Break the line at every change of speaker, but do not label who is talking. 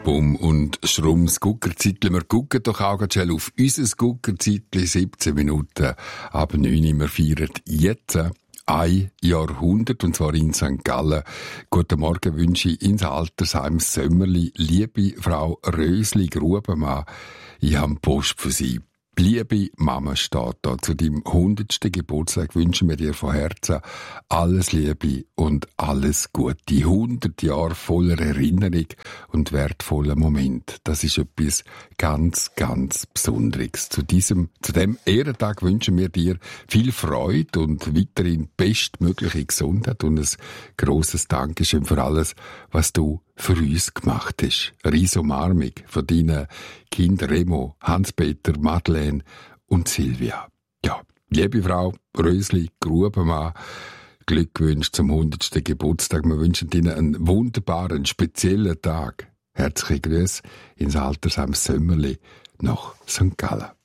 Bum und Schrums Guckerzeitli. Wir gucken doch auch ganz schnell auf unser Guckerzeitli. 17 Minuten ab 9 Uhr. Wir feiern jetzt ein Jahrhundert, und zwar in St. Gallen. Guten Morgen wünsche ich ins Altersheim Sömmerli, liebe Frau Rösli-Grubenmann. Ich habe Post für Sie. Liebe Mama steht da. Zu deinem 100. Geburtstag wünschen wir dir von Herzen alles Liebe und alles Gute. 100 Jahre voller Erinnerung und wertvoller Moment. Das ist etwas ganz, ganz Besonderes. Zu dem Ehrentag wünschen wir dir viel Freude und weiterhin bestmögliche Gesundheit und ein grosses Dankeschön für alles, was du für uns gemacht hast. Eine riesige Umarmung von deinen Kindern Remo, Hans-Peter, Madeleine und Silvia. Ja, liebe Frau Rösli-Grubenmann, Glückwünsche zum 100. Geburtstag. Wir wünschen Ihnen einen wunderbaren, speziellen Tag. Herzliche Grüße ins Altersheim Sömmerli nach St. Gallen.